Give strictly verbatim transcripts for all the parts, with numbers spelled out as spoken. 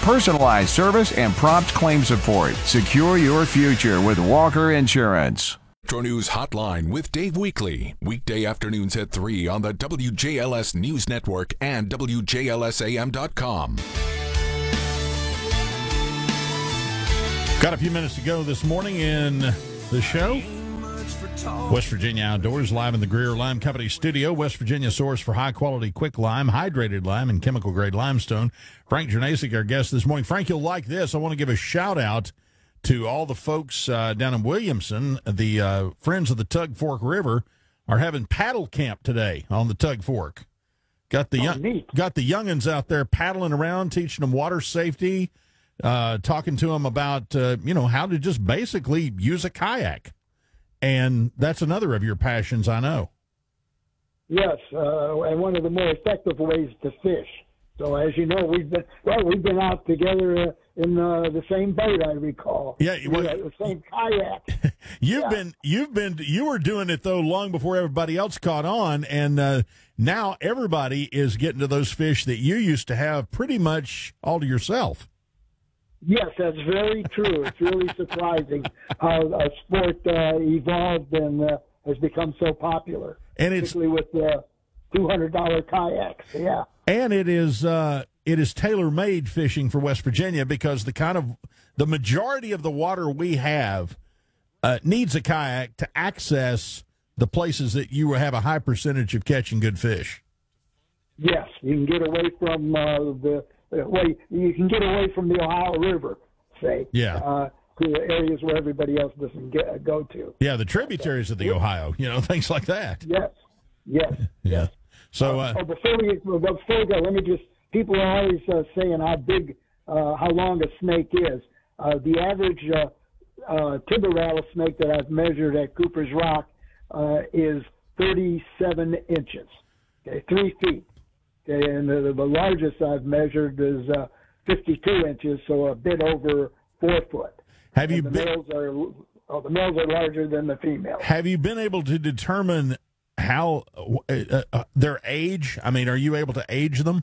personalized service, and prompt claim support. Secure your future with Walker Insurance. Metro News Hotline with Dave Weekly. Weekday afternoons at three on the W J L S News Network and W J L S A M dot com. Got a few minutes to go this morning in the show. West Virginia Outdoors, live in the Greer Lime Company studio. West Virginia source for high-quality quick lime, hydrated lime, and chemical-grade limestone. Frank Jernasik, our guest this morning. Frank, you'll like this. I want to give a shout-out to all the folks uh, down in Williamson. The uh, Friends of the Tug Fork River are having paddle camp today on the Tug Fork. Got the, oh, young, got the youngins out there paddling around, teaching them water safety, uh, talking to them about, uh, you know, how to just basically use a kayak. And that's another of your passions, I know. Yes, uh, and one of the more effective ways to fish. So, as you know, we've been well, we've been out together uh, in uh, the same boat. I recall. Yeah, well, the same kayak. You've yeah. been, you've been, you were doing it though long before everybody else caught on, and uh, now everybody is getting to those fish that you used to have pretty much all to yourself. Yes, that's very true. It's really surprising how a sport uh, evolved and uh, has become so popular, and it's, particularly with uh, two hundred dollars kayaks. Yeah. And it is uh, it is tailor-made fishing for West Virginia, because the kind of the majority of the water we have uh, needs a kayak to access the places that you have a high percentage of catching good fish. Yes, you can get away from uh, the way you can get away from the Ohio River, say. Yeah. Uh, to the areas where everybody else doesn't get, go to. Yeah, the tributaries of the Ohio, you know, things like that. Yes, yes, yeah. yes. So uh, oh, before we before we go, let me just. People are always uh, saying how big, uh, how long a snake is. Uh, the average uh, uh, timber rattlesnake that I've measured at Cooper's Rock uh, is thirty-seven inches, okay, three feet. Okay, and the, the largest I've measured is uh, fifty-two inches, so a bit over four foot. Have you and the been? Males are, oh, the males are larger than the females. Have you been able to determine how uh, uh, their age? I mean, are you able to age them?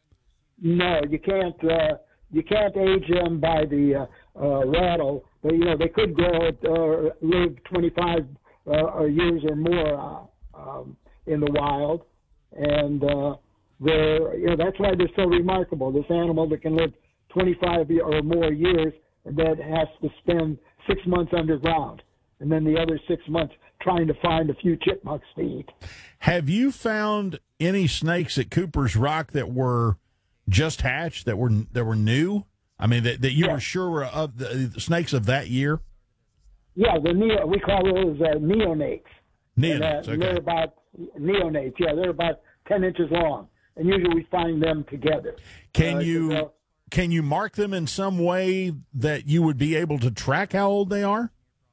No, you can't. Uh, you can't age them by the uh, uh, rattle, but you know they could grow or uh, live twenty-five uh, years or more uh, um, in the wild, and uh, they're you know that's why they're so remarkable. This animal that can live twenty-five or more years, and that has to spend six months underground, and then the other six months trying to find a few chipmunks to eat. Have you found any snakes at Cooper's Rock that were just hatched, that were that were new? I mean, that, that you yeah. were sure were of the, the snakes of that year? Yeah, the neo, we call those uh, neonates. Neonates, and, uh, okay. They're about neonates. Yeah, they're about ten inches long, and usually we find them together. Can uh, you so can you mark them in some way that you would be able to track how old they are?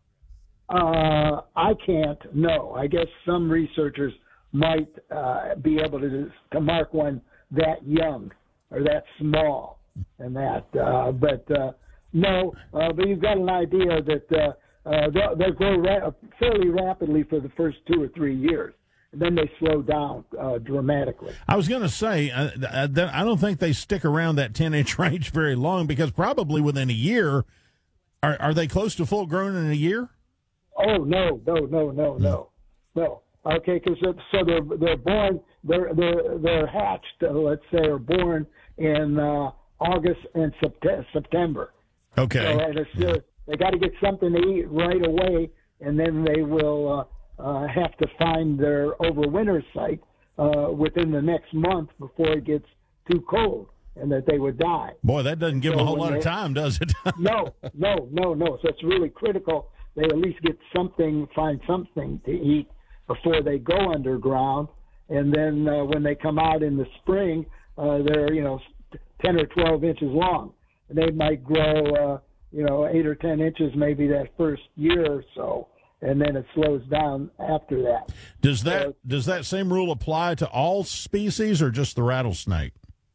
Uh, I can't. No, I guess some researchers might uh, be able to to mark one that young or that small, and that. Uh, but uh, no, uh, but you've got an idea that uh, uh, they'll, they'll grow ra- fairly rapidly for the first two or three years, and then they slow down uh, dramatically. I was going to say, uh, I don't think they stick around that ten-inch range very long, because probably within a year, are, are they close to full grown in a year? Oh no, no, no, no, no, no. Okay, because so they're they're born they're they're they're hatched. Uh, let's say are born in uh, August and sept- September. Okay. So and it's, uh, they got to get something to eat right away, and then they will uh, uh, have to find their overwinter site uh, within the next month before it gets too cold, and that they would die. Boy, that doesn't give so them a whole lot they, of time, does it? no, no, no, no. So it's really critical they at least get something, find something to eat before they go underground, and then uh, when they come out in the spring, uh, they're you know ten or twelve inches long, and they might grow uh, you know eight or ten inches maybe that first year or so, and then it slows down after that. Does that so, does that same rule apply to all species or just the rattlesnake?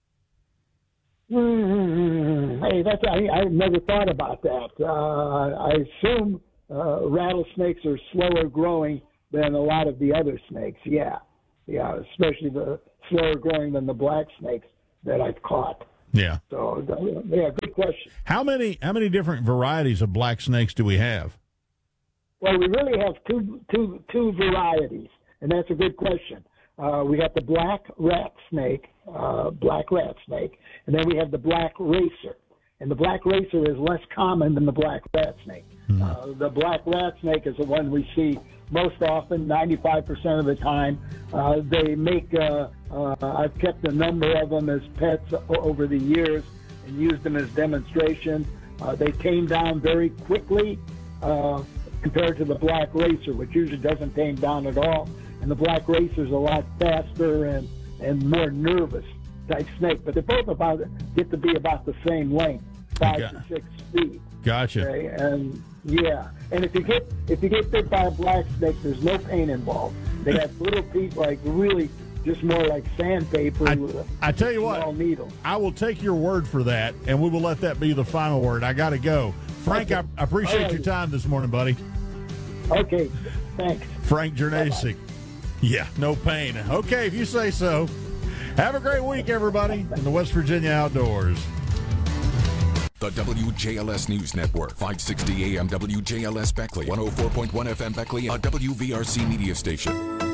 Mm-hmm. Hey, that's I, I never thought about that. Uh, I assume uh, rattlesnakes are slower growing than a lot of the other snakes. Yeah, yeah, especially the slower growing than the black snakes that I've caught. Yeah. So, yeah, good good question. How many how many different varieties of black snakes do we have? Well, we really have two two two varieties, and that's a good question. Uh, we got the black rat snake, uh, black rat snake, and then we have the black racer. And the black racer is less common than the black rat snake. Mm-hmm. Uh, the black rat snake is the one we see most often, ninety-five percent of the time. Uh, they make, uh, uh, I've kept a number of them as pets over the years and used them as demonstrations. Uh, they tame down very quickly uh, compared to the black racer, which usually doesn't tame down at all. And the black racer is a lot faster and, and more nervous type snake. But they both about get to be about the same length, five okay. to six feet. Gotcha. Okay? And yeah, and if you get if you get bit by a black snake, there's no pain involved. They have little teeth, like really just more like sandpaper. I, with a I tell you what, needle. I will take your word for that, and we will let that be the final word. I got to go. Frank, okay. I, I appreciate right. your time this morning, buddy. Okay, thanks. Frank Jurnacic. Yeah, no pain. Okay, if you say so. Have a great week, everybody, in the West Virginia Outdoors. The W J L S News Network, five sixty A M W J L S Beckley, one oh four point one F M Beckley, a W V R C media station.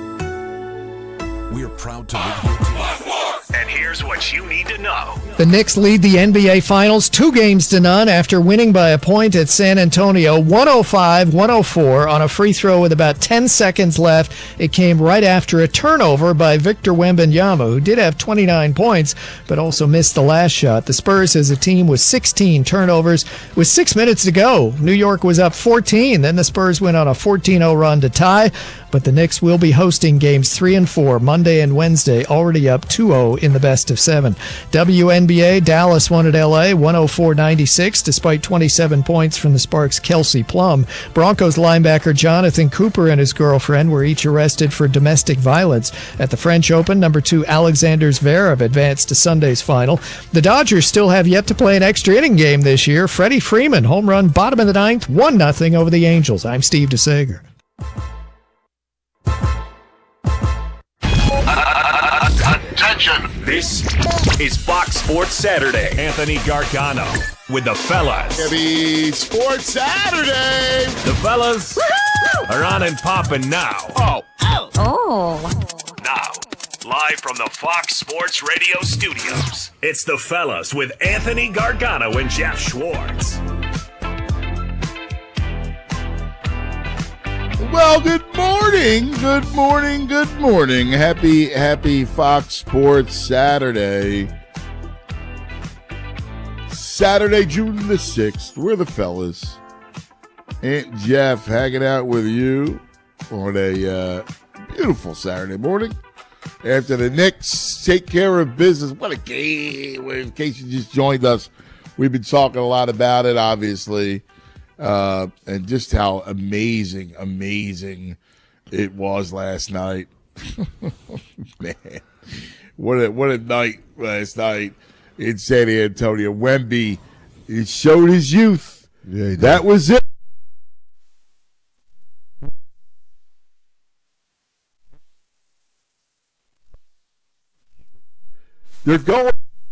We're proud to live here. And here's what you need to know. The Knicks lead the N B A Finals two games to none after winning by a point at San Antonio, one oh five one oh four on a free throw with about ten seconds left. It came right after a turnover by Victor Wembanyama, who did have twenty-nine points, but also missed the last shot. The Spurs as a team with sixteen turnovers with six minutes to go. New York was up fourteen. Then the Spurs went on a fourteen oh run to tie. But the Knicks will be hosting games three and four Monday and Wednesday, already up two oh in the best of seven. W N B A, Dallas won at L A, one oh four ninety-six, despite twenty-seven points from the Sparks' Kelsey Plum. Broncos linebacker Jonathan Cooper and his girlfriend were each arrested for domestic violence. At the French Open, number two Alexander Zverev advanced to Sunday's final. The Dodgers still have yet to play an extra inning game this year. Freddie Freeman, home run, bottom of the ninth, one nothing over the Angels. I'm Steve DeSager. Attention! This is Fox Sports Saturday. Anthony Gargano with the fellas. Happy Sports Saturday! The fellas Woo-hoo! Are on and popping now. Oh. Oh. Oh. Now, live from the Fox Sports Radio studios, it's the fellas with Anthony Gargano and Jeff Schwartz. Well, good morning, good morning, good morning. Happy, happy Fox Sports Saturday. Saturday, June the sixth. We're the fellas. Aunt Jeff hanging out with you on a uh, beautiful Saturday morning. After the Knicks take care of business. What a game. In case you just joined us, we've been talking a lot about it, obviously. Uh, and just how amazing, amazing it was last night. Man, what a what a night last night in San Antonio. Wemby, he showed his youth. Yeah, that was it. They're going.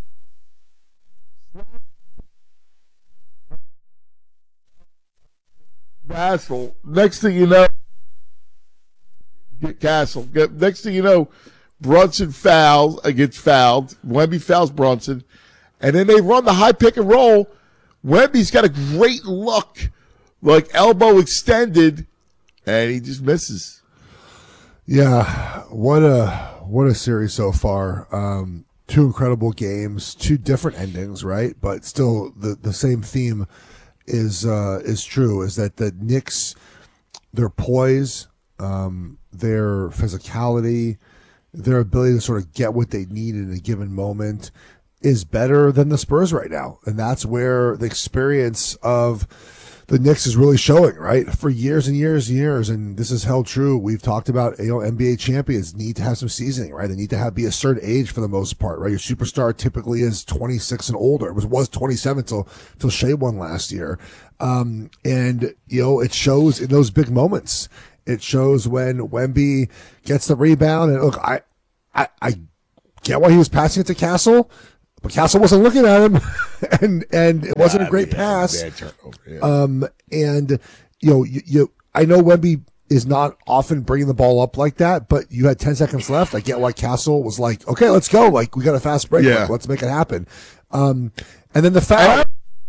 Castle. Next thing you know, get Castle. Get, next thing you know, Brunson fouls, uh, gets fouled. Wemby fouls Brunson, and then they run the high pick and roll. Wemby's got a great look, like elbow extended, and he just misses. Yeah, what a what a series so far. Um, two incredible games, two different endings, right? But still, the the same theme is uh, is true, is that the Knicks, their poise, um, their physicality, their ability to sort of get what they need in a given moment is better than the Spurs right now. And that's where the experience of the Knicks is really showing, right? For years and years and years, and this is held true. We've talked about, you know, N B A champions need to have some seasoning, right? They need to have be a certain age for the most part, right? Your superstar typically is twenty-six and older. It was was twenty-seven till till Shea won last year, um, and you know it shows in those big moments. It shows when Wemby gets the rebound, and look, I I, I get why he was passing it to Castle. but Castle wasn't looking at him, and and it wasn't Nah, a great yeah, pass. bad turnover, yeah. Um, and you know, you, you I know Wemby is not often bringing the ball up like that, but you had ten seconds left. I get why Castle was like, okay, let's go. Like, we got a fast break. Yeah. Like, let's make it happen. Um, and then the foul.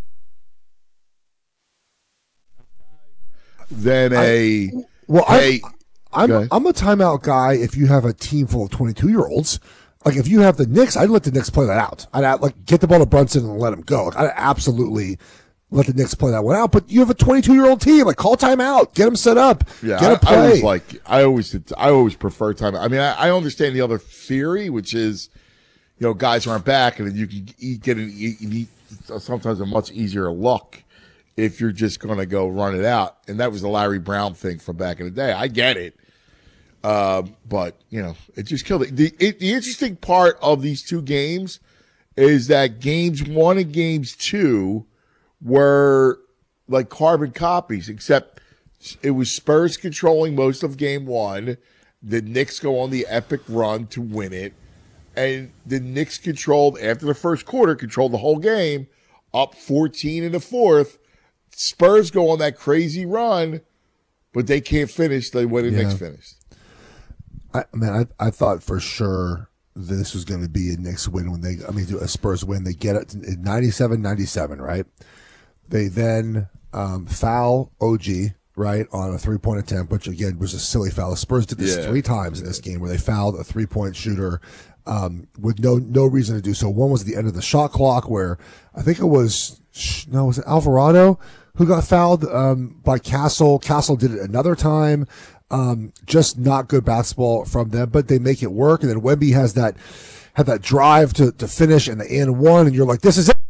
Then a I, well, hey, I'm, go I'm, ahead. I'm a timeout guy if you have a team full of twenty-two year olds. Like, if you have the Knicks, I'd let the Knicks play that out. I'd add, like, get the ball to Brunson and let him go. Like, I'd absolutely let the Knicks play that one out. But you have a twenty-two year old team. Like, call timeout. Get them set up. Yeah, get a I, play. I always like. I always. I always prefer time. I mean, I, I understand the other theory, which is, you know, guys aren't back, and then you can eat, get an eat, eat, sometimes a much easier look if you're just going to go run it out. And that was the Larry Brown thing from back in the day. I get it, uh, but you know, it just killed it. The it, the interesting part of these two games is that games one and games two were like carbon copies, except it was Spurs controlling most of game one. The Knicks go on the epic run to win it. And the Knicks controlled, after the first quarter, controlled the whole game, up fourteen in the fourth. Spurs go on that crazy run, but they can't finish the way the Yeah. Knicks finished. I man, I, I thought for sure this was going to be a Knicks win when they, I mean, a Spurs win. They get it in ninety-seven ninety-seven, right? They then um, foul O G, right, on a three-point attempt, which, again, was a silly foul. The Spurs did this Yeah. three times in this game where they fouled a three-point shooter um, with no no reason to do so. One was at the end of the shot clock where I think it was, no, was it Alvarado who got fouled um, by Castle? Castle did it another time. Um, just not good basketball from them, but they make it work. And then Wemby has that, had that drive to, to finish and the and one, and you're like, this is it.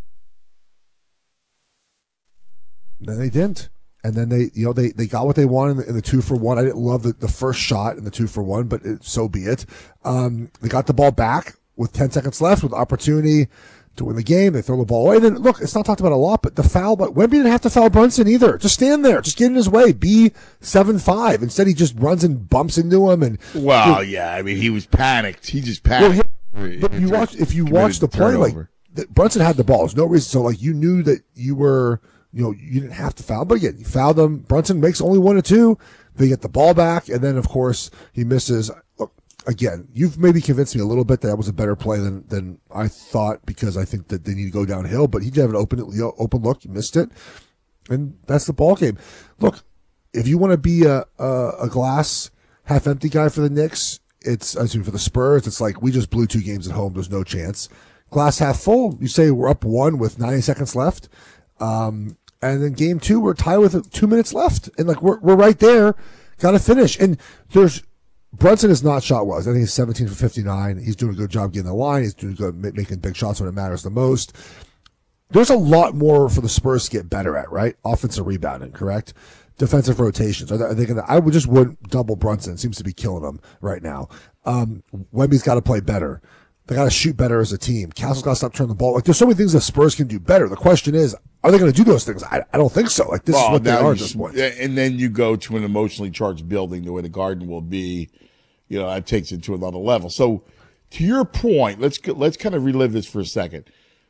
And then they didn't. And then they, you know, they, they got what they wanted in the, in the two for one. I didn't love the, the first shot in the two for one, but it, so be it. Um, they got the ball back with ten seconds left with opportunity to win the game. They throw the ball away. And then, look, it's not talked about a lot, but the foul, but Wemby didn't have to foul Brunson either. Just stand there. Just get in his way. Be seven five. Instead, he just runs and bumps into him. And Well, yeah, I mean, he was panicked. He just panicked. Well, yeah, but you watch, if you Committed watch the play, like, turnover. the, Brunson had the ball. There's no reason. So, like, you knew that you were, you know, you didn't have to foul. But again, you fouled them. Brunson makes only one or two. They get the ball back. And then, of course, he misses. Look, again, you've maybe convinced me a little bit that that was a better play than, than I thought, because I think that they need to go downhill. But he did have an open, you know, open look. He missed it. And that's the ball game. Look, if you want to be a, a, a glass half empty guy for the Knicks, it's, I mean, for the Spurs, it's like, we just blew two games at home. There's no chance. Glass half full, you say we're up one with ninety seconds left. Um, and then game two, we're tied with two minutes left. And like, we're, we're right there. Got to finish. And there's, Brunson is not shot well. I think he's seventeen for fifty-nine. He's doing a good job getting the line. He's doing good, making big shots when it matters the most. There's a lot more for the Spurs to get better at, right? Offensive rebounding, correct? Defensive rotations. Are they, are they gonna, I would just wouldn't double Brunson. It seems to be killing them right now. Um, Wemby's got to play better. They got to shoot better as a team. Castle's got to stop turning the ball. Like, there's so many things the Spurs can do better. The question is, are they going to do those things? I, I don't think so. Like, this Well, is what they now are you at this s- point. And then you go to an emotionally charged building the way the Garden will be. You know, that takes it to another level. So, to your point, let's go- let's kind of relive this for a second.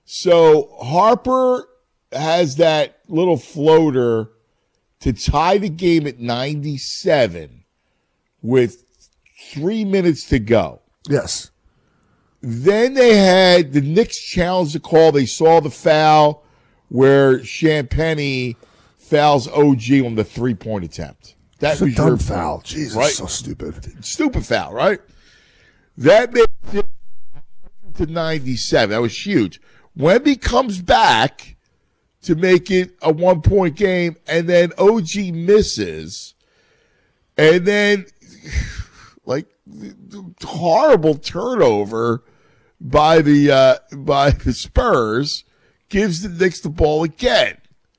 So Harper has that little floater to tie the game at ninety-seven with three minutes to go. Yes. Then they had the Knicks challenge the call. They saw the foul where Champagnie fouls O G on the three-point attempt. That It's a was dumb your foul. point, Jesus, right? so stupid. Stupid foul, right? That made it to ninety-seven. That was huge. Wemby comes back to make it a one-point game, and then O G misses. And then, like, horrible turnover by the uh, by the Spurs gives the Knicks the ball again.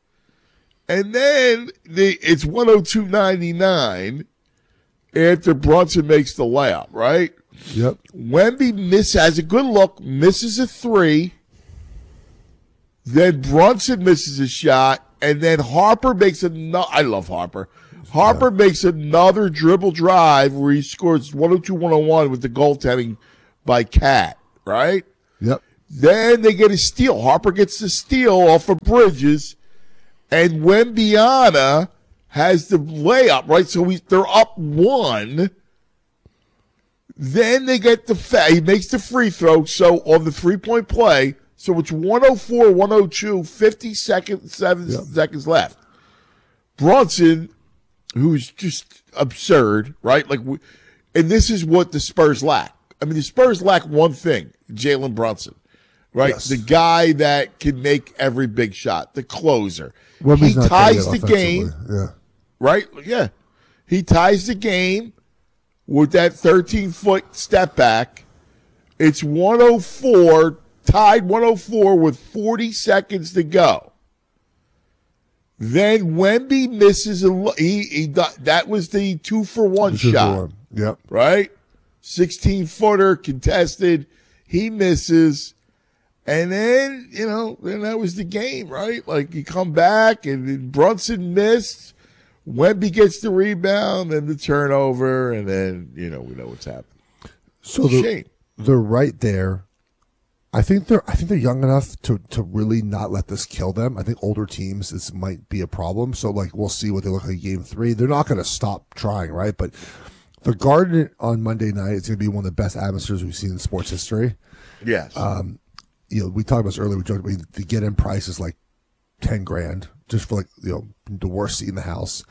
And then the, it's one oh two ninety-nine after Brunson makes the layup, right? Yep. Wemby miss, has a good look, misses a three. Then Brunson misses a shot. And then Harper makes another. I love Harper. Harper yeah. makes another dribble drive where he scores one oh two one oh one with the goaltending by Cat, right? Yep. Then they get a steal. Harper gets the steal off of Bridges, and Wembanyama has the layup, right? So we, they're up one. Then they get the fa- he makes the free throw, so on the three-point play, so it's one oh four, one oh two, fifty seconds, seven yep. seconds left. Brunson, who's just absurd, right? Like, we, and this is what the Spurs lack. I mean, the Spurs lack one thing, Jalen Brunson, right? Yes. The guy that can make every big shot, the closer. Webby's he ties the game, yeah. right? Yeah. He ties the game with that thirteen-foot step back. It's one oh four, tied one oh four with forty seconds to go. Then Wemby misses a he, he that was the two for one two shot. For one. Yep. Right? sixteen footer contested. He misses. And then, you know, then that was the game, right? Like you come back and Brunson missed. Wemby gets the rebound and the turnover, and then, you know, we know what's happened. So they're, they're right there. I think they're I think they're young enough to, to really not let this kill them. I think older teams, this might be a problem. So, like, we'll see what they look like in game three. They're not going to stop trying, right? But the Garden on Monday night is going to be one of the best atmospheres we've seen in sports history. Yes. Um, you know, we talked about this earlier. We joked about the get-in price is like ten grand just for, like, you know, the worst seat in the house.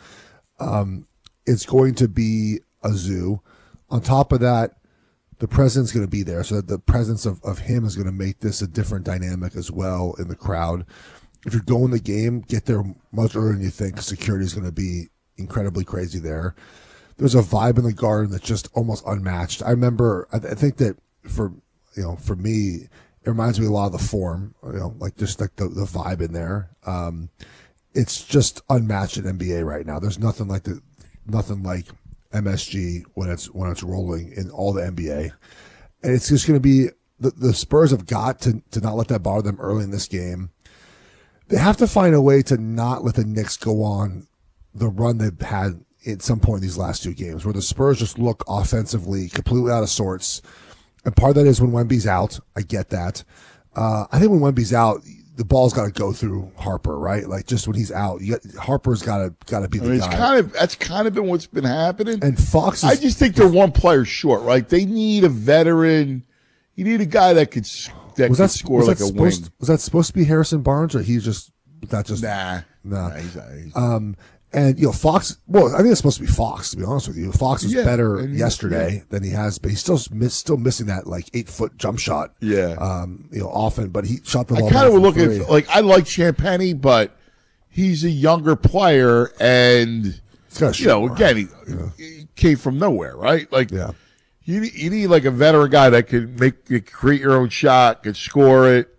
Um, it's going to be a zoo. On top of that, the president's going to be there, so that the presence of, of him is going to make this a different dynamic as well in the crowd. If you're going the game, get there much earlier than you think. Security is going to be incredibly crazy there. There's a vibe in the Garden that's just almost unmatched. I remember, I, I think that for you know, for me, it reminds me a lot of the Forum. You know, like just like the, the vibe in there. Um, it's just unmatched in N B A right now. There's nothing like the nothing like M S G when it's when it's rolling in all the N B A, and it's just going to be the, the Spurs have got to to not let that bother them early in this game. They have to find a way to not let the Knicks go on the run they've had at some point in these last two games, where the Spurs just look offensively completely out of sorts. And part of that is when Wemby's out. I get that. Uh, I think when Wemby's out, the ball's got to go through Harper, right? Like just when he's out, you got, Harper's got to got to be the I mean, guy. It's kind of that's kind of been what's been happening. And Fox, is, I just think they're one player short, right? They need a veteran. You need a guy that could that was could that, score was like that a supposed, wing. Was that supposed to be Harrison Barnes, or he's just that just nah, nah? nah he's not, he's um, and you know Fox. Well, I think it's supposed to be Fox. To be honest with you, Fox was yeah, better and, yesterday yeah. than he has, but he's still miss, still missing that like eight foot jump shot. Yeah, um, you know, often, but he shot the ball. I kind of would look at like I like Champagny, but he's a younger player, and you know, more. again, he, yeah. he came from nowhere, right? Like, yeah. you you need like a veteran guy that can make you create your own shot, can score it,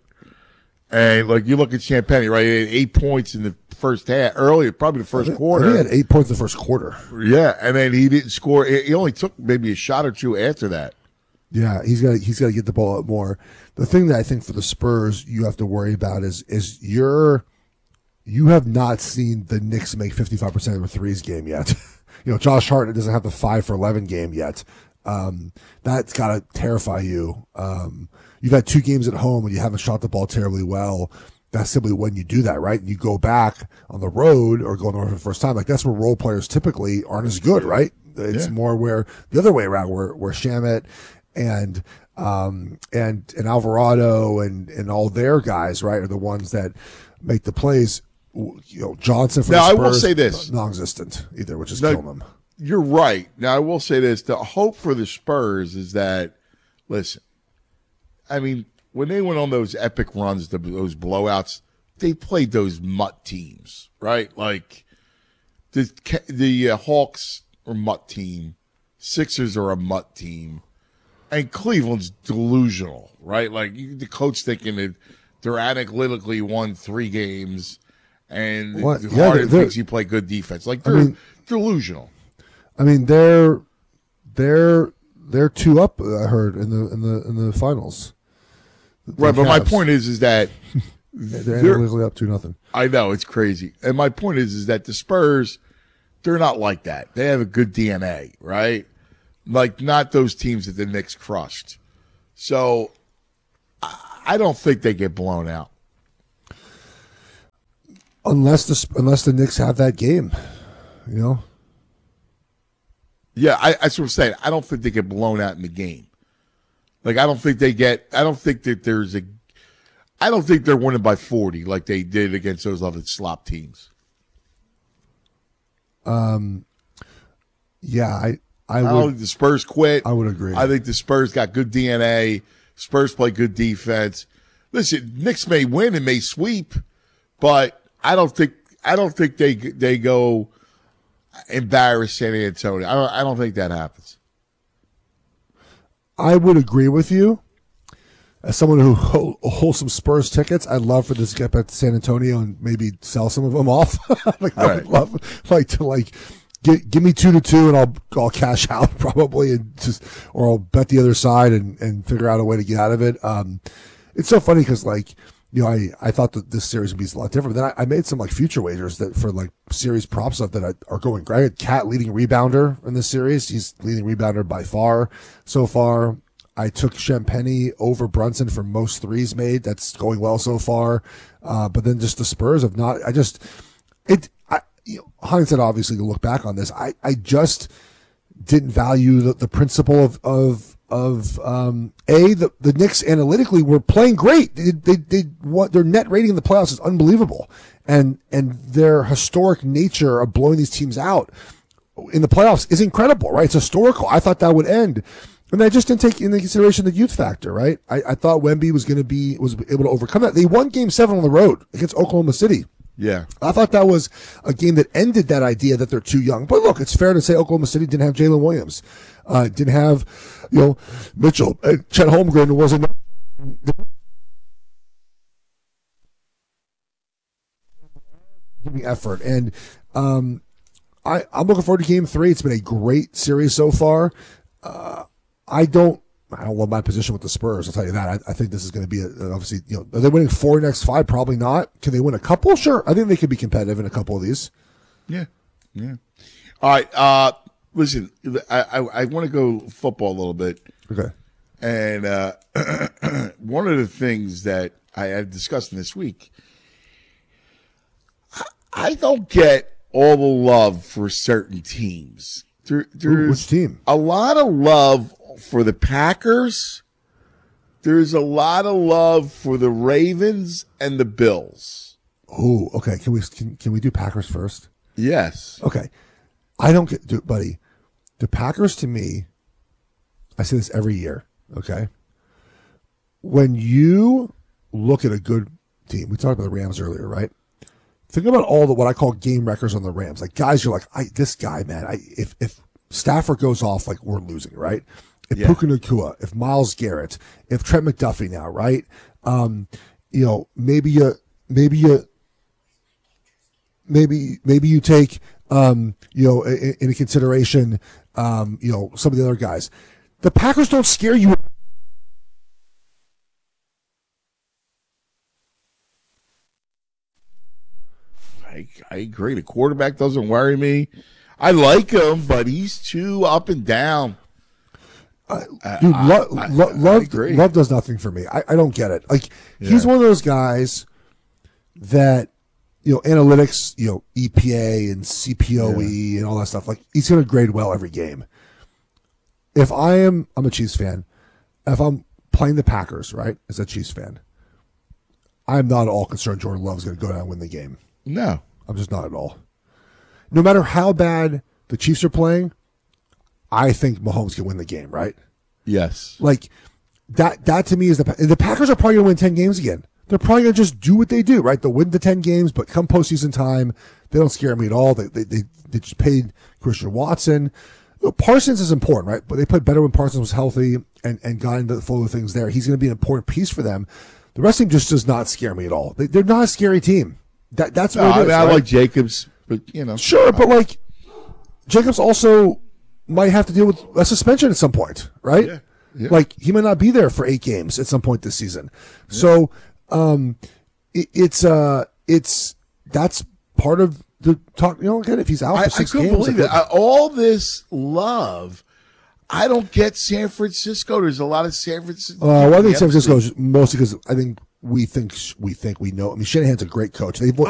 and like you look at Champagny, right? He had eight points in the first half, early, probably the first I think, quarter. I think he had eight points in the first quarter. Yeah, and then he didn't score. He only took maybe a shot or two after that. Yeah, he's got he's got to get the ball up more. The thing that I think for the Spurs you have to worry about is is you're you have not seen the Knicks make fifty-five percent of their threes game yet. You know, Josh Hart doesn't have the five for eleven game yet. Um, that's got to terrify you. Um, you've had two games at home and you haven't shot the ball terribly well. That's simply when you do that, right? You go back on the road or going over for the first time. Like that's where role players typically aren't as good, right? It's yeah. more where the other way around, where where Shamet and um and and Alvarado and and all their guys, right, are the ones that make the plays. You know, Johnson for now, the Spurs, I will say this, non-existent either, which is now, killing them. You're right. Now I will say this: the hope for the Spurs is that, listen, I mean, when they went on those epic runs, the, those blowouts, they played those mutt teams, right? Like the the uh, Hawks are a mutt team, Sixers are a mutt team, and Cleveland's delusional, right? Like you, the coach thinking that they're analytically won three games, and what? Harden Yeah, thinks you play good defense. Like they're I mean, delusional. I mean, they're they're they're two up. I heard in the in the in the finals. Right, but my point is, is that they're analytically up to nothing. I know it's crazy, and my point is, is that the Spurs, they're not like that. They have a good D N A, right? Like not those teams that the Knicks crushed. So I don't think they get blown out. Unless the unless the Knicks have that game, you know. Yeah, I, that's what I'm saying. I don't think they get blown out in the game. Like I don't think they get. I don't think that there's a. I don't think they're winning by forty like they did against those other slop teams. Um. Yeah, I. I, I would, don't think the Spurs quit. I would agree. I think the Spurs got good D N A. Spurs play good defense. Listen, Knicks may win and may sweep, but I don't think I don't think they they go embarrass San Antonio. I don't I don't think that happens. I would agree with you. As someone who holds some Spurs tickets, I'd love for this to get back to San Antonio and maybe sell some of them off. Like I would love like to like. Give, give me two to two, and I'll I'll cash out probably, and just or I'll bet the other side and, and figure out a way to get out of it. Um, it's so funny because like you know I, I thought that this series would be a lot different. But then I, I made some like future wagers that for like series prop stuff that are going great. I had Cat leading rebounder in this series. He's leading rebounder by far so far. I took Champagny over Brunson for most threes made. That's going well so far. Uh, but then just the Spurs have not. I just it. I, You know, hindsight, obviously, to look back on this, I, I just didn't value the, the principle of of of um, a the, the Knicks analytically were playing great. They they, they what their net rating in the playoffs is unbelievable, and and their historic nature of blowing these teams out in the playoffs is incredible. Right? It's historical. I thought that would end. And I just didn't take into consideration the youth factor, right? I, I thought Wemby was going to be was able to overcome that. They won Game Seven on the road against Oklahoma City. Yeah. I thought that was a game that ended that idea that they're too young. But look, it's fair to say Oklahoma City didn't have Jalen Williams, uh, didn't have, you know, Mitchell, uh, Chet Holmgren wasn't giving effort. And um, I, I'm looking forward to Game Three. It's been a great series so far. Uh, I don't. I don't love my position with the Spurs. I'll tell you that. I, I think this is going to be a, obviously, you know, are they winning four next five? Probably not. Can they win a couple? Sure. I think they could be competitive in a couple of these. Yeah. Yeah. All right. Uh, listen, I, I, I want to go football a little bit. Okay. And uh, one of the things that I had discussed this week, I, I don't get all the love for certain teams. There, there's Ooh, which team? A lot of love for the Packers. There's a lot of love for the Ravens and the Bills. Oh, okay. Can we can, can we do Packers first? Yes. Okay. I don't get, dude, buddy. The Packers to me, I say this every year. Okay. When you look at a good team, we talked about the Rams earlier, right? Think about all the what I call game wreckers on the Rams. Like guys, you're like, I this guy, man. I if if Stafford goes off, like we're losing, right? If Yeah. Puka Nacua, if Myles Garrett, if Trent McDuffie now, right? Um, you know, maybe you, maybe you, maybe maybe you take, um, you know, in, into consideration, um, you know, some of the other guys. The Packers don't scare you. I, I agree. The quarterback doesn't worry me. I like him, but he's too up and down. Uh, dude, I- Lo- I- Lo- I love, agree. love does nothing for me. I, I don't get it. Like he's Yeah. one of those guys that, you know, analytics, you know, E P A and C P O E and all that stuff. Like he's going to grade well every game. If I am, I'm a Chiefs fan. If I'm playing the Packers, right, as a Chiefs fan, I'm not at all concerned Jordan Love's going to go down and win the game. No. I'm just not at all. No matter how bad the Chiefs are playing, I think Mahomes can win the game, right? Yes. Like that. That to me is the the Packers are probably going to win ten games again. They're probably going to just do what they do, right? They'll win the ten games, but come postseason time, they don't scare me at all. They they they, they just paid Christian Watson. You know, Parsons is important, right? But they played better when Parsons was healthy and and got into the flow of things there. He's going to be an important piece for them. The rest of them just does not scare me at all. They, they're not a scary team. That that's what No, it I, is. mean, I right? like Jacobs, but you know. Sure, but like Jacobs also might have to deal with a suspension at some point, right? Yeah, yeah. Like he might not be there for eight games at some point this season. So um, it, it's uh, it's that's part of the talk. You know, again, if he's out I, for I six couldn't games, believe like, it. I, all this love, I don't get San Francisco. There's a lot of San Francisco. Uh, well, I think San Francisco is mostly because I think we think we think we know. I mean, Shanahan's a great coach. They've